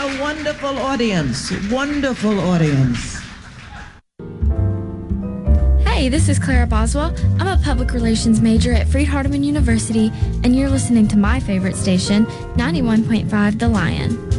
a wonderful audience. Wonderful audience. Hey, this is Clara Boswell. I'm a public relations major at Freed-Hardeman University, and you're listening to my favorite station, 91.5 The Lion.